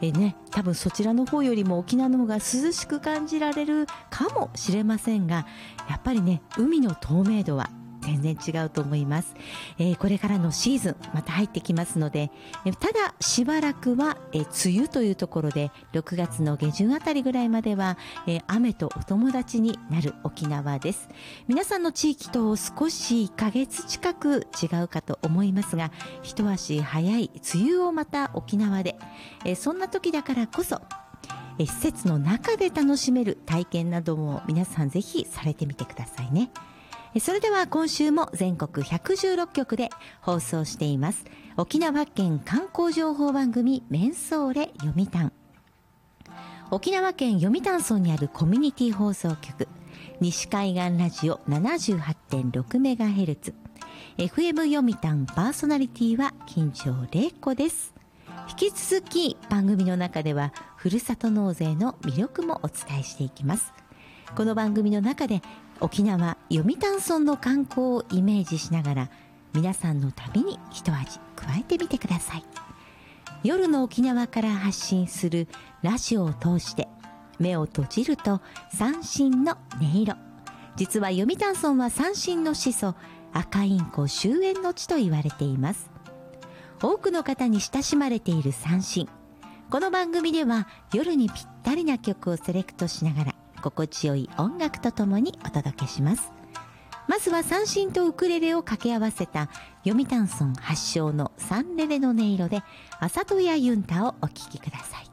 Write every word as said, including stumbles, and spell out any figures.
えね、多分そちらの方よりも沖縄の方が涼しく感じられるかもしれませんが、やっぱりね、海の透明度は全然違うと思います。えー、これからのシーズンまた入ってきますので、えただしばらくは、えー、梅雨というところでろくがつの下旬あたりぐらいまでは、えー、雨とお友達になる沖縄です。皆さんの地域と少しいっかげつ近く違うかと思いますが、一足早い梅雨をまた沖縄で、えー、そんな時だからこそ施設の中で楽しめる体験なども皆さんぜひされてみてくださいね。それでは今週も全国ひゃくじゅうろっきょくで放送しています沖縄県観光情報番組メンソーレ読谷。沖縄県読谷村にあるコミュニティ放送局西海岸ラジオ ななじゅうはちてんろくメガヘルツ、 エフエム 読谷パーソナリティは金城玲子です。引き続き番組の中ではふるさと納税の魅力もお伝えしていきます。この番組の中で沖縄読谷村の観光をイメージしながら皆さんの旅に一味加えてみてください。夜の沖縄から発信するラジオを通して目を閉じると三線の音色。実は読谷村は三線の始祖赤インコ終焉の地と言われています。多くの方に親しまれている三線。この番組では夜にぴったりな曲をセレクトしながら心地よい音楽とともにお届けします。まずは三線とウクレレを掛け合わせた読谷村発祥のサンレレの音色で朝戸屋ユンタをお聴きください。